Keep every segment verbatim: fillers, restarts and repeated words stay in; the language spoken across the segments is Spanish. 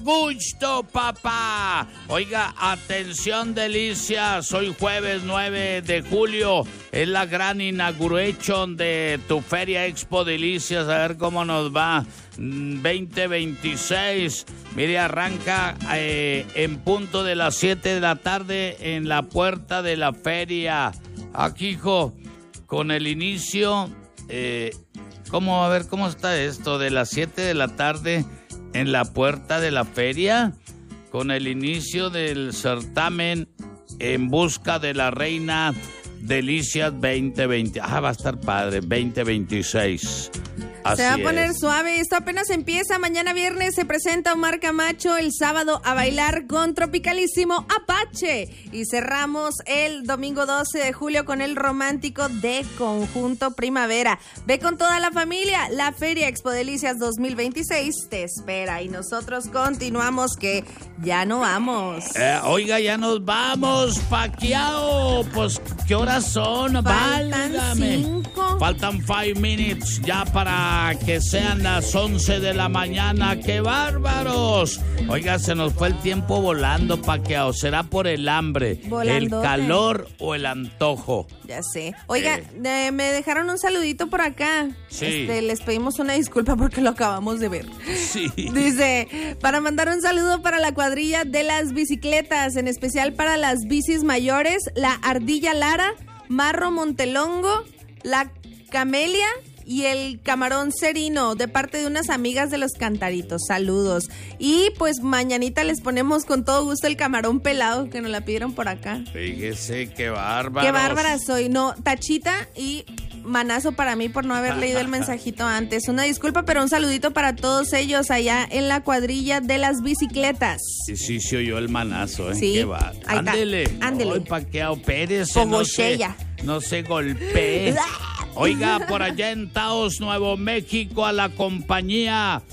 Gusto, papá. Oiga, atención, delicias. Hoy jueves nueve de julio es la gran inauguración de tu Feria Expo Delicias. A ver cómo nos va. veinte veintiséis. Mire, arranca eh, en punto de las siete de la tarde en la puerta de la feria. Aquí, hijo, con el inicio. Eh, ¿Cómo? A ver, ¿cómo está esto? De las siete de la tarde en la puerta de la feria, con el inicio del certamen En Busca de la Reina Delicias veinte veinte. Ah, va a estar padre, veinte veintiséis. Así se va a poner es. suave, esto apenas empieza. Mañana viernes se presenta Omar Camacho, el sábado a bailar con Tropicalísimo Apache. Y cerramos el domingo doce de julio con el romántico de Conjunto Primavera. Ve con toda la familia, la Feria Expo Delicias dos mil veintiséis te espera. Y nosotros continuamos que ya no vamos. Eh, oiga, ya nos vamos, Paquiao. Pues, ¿qué horas son? Faltan Válgame. cinco. Faltan five minutes ya para que sean las once de la mañana. ¡Qué bárbaros! Oiga, se nos fue el tiempo volando, Paquiao. ¿Será por el hambre, Volando, el calor eh. o el antojo? Ya sé. Oiga, Eh. eh, me dejaron un saludito por acá. Sí. Este, les pedimos una disculpa porque lo acabamos de ver. Sí. Dice, para mandar un saludo para la cuadrilla de las bicicletas, en especial para las bicis mayores, la Ardilla Lara, Marro Montelongo, la Camelia y el Camarón Cerino, de parte de unas amigas de Los Cantaritos. Saludos. Y pues mañanita les ponemos con todo gusto el camarón pelado, que nos la pidieron por acá. Fíjese, qué bárbaro. Qué bárbara soy. No, tachita y manazo para mí por no haber leído el mensajito antes. Una disculpa, pero un saludito para todos ellos allá en la cuadrilla de las bicicletas. Sí, sí, se oyó el manazo, ¿eh? Sí. Qué va. Ahí está. Ándele. Ándele. Ay, Paquiao, Pérez. Como no se, Sheya. no se golpee. Oiga, por allá en Taos, Nuevo México, a la compañía.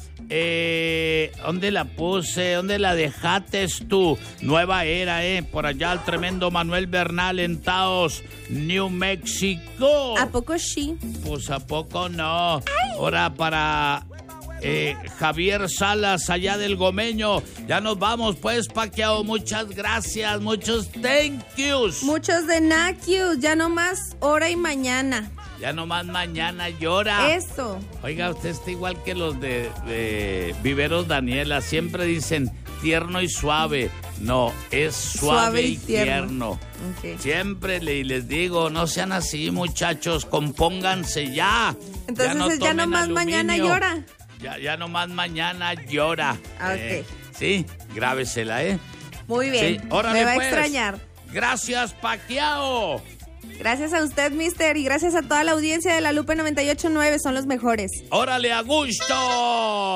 Eh, ¿Dónde la puse? ¿Dónde la dejaste tú? Nueva Era, ¿eh? Por allá el tremendo Manuel Bernal en Taos, New Mexico. ¿A poco sí? Pues a poco no. Ahora para eh, Javier Salas, allá del Gomeño. Ya nos vamos, pues, Paquiao. Muchas gracias, muchos thank yous. Muchos de Nakius, ya no más hora y mañana. Ya nomás mañana llora. Eso. Oiga, usted está igual que los de, de Viveros Daniela. Siempre dicen tierno y suave. No, es suave, suave y, y tierno. tierno. Okay. Siempre le, les digo, no sean así, muchachos. Compónganse ya. Entonces ya, no ya nomás aluminio. Mañana llora. Ya, ya nomás mañana llora. Ok. Eh, sí, grábesela, ¿eh? Muy bien. Sí, órale, me va pues. a extrañar. Gracias, Paquiao. Gracias a usted, mister, y gracias a toda la audiencia de La Lupe noventa y ocho punto nueve, son los mejores. ¡Órale, a gusto!